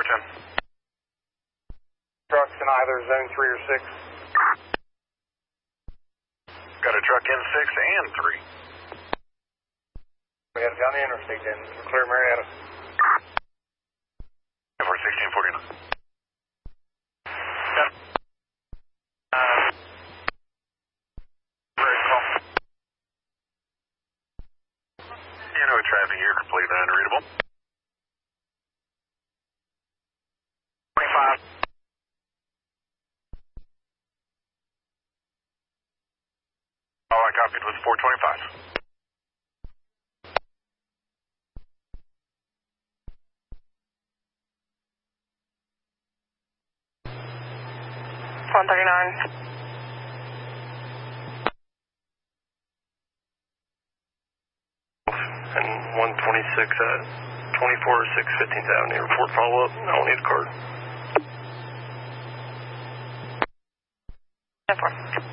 410. Trucks in either zone 3 or 6. Got a truck in 6 and 3. We head down the interstate then. Clear Marietta. For 1649. Traffic here completely unreadable. 25. All I copied was 425. $139. And 126 at 24-6 15th Avenue. Report follow-up. I don't need a card. 10-4.